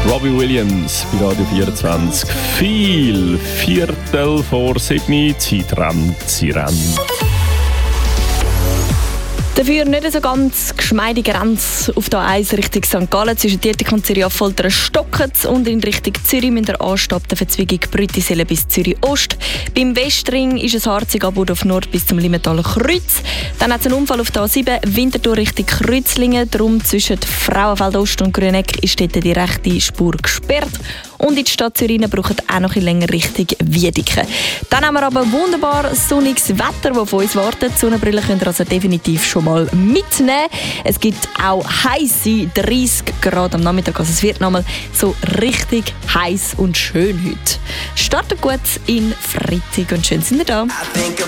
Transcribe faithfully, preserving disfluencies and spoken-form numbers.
Robbie Williams bei Radio vierundzwanzig. Viel Viertel vor sieben. Zeit rennt, sie rennt. Dafür nicht so ganz geschmeidige Grenze auf der eins Richtung Sankt Gallen. Zwischen Dietik und Zürich Affoltern stockert und in Richtung Zürich mit der anstehen der Verzweigung Brütisellen bis Zürich Ost. Beim Westring ist es harzig Abboden auf Nord bis zum Limmentaler Kreuz. Dann hat es einen Unfall auf der A sieben, Winterthur Richtung Kreuzlingen. Darum zwischen Frauenfeld Ost und Grüneck ist dort die rechte Spur gesperrt. Und in die Stadt Zürich brauchen auch noch ein länger Richtung Wiedeke. Dann haben wir aber wunderbar sonniges Wetter, das auf uns wartet. Die Sonnenbrille könnt ihr also definitiv schon mal mitnehmen. Es gibt auch heisse dreißig Grad am Nachmittag. Also es wird nochmal so richtig heiß und schön heute. Startet gut in Freitag und schön sind ihr da.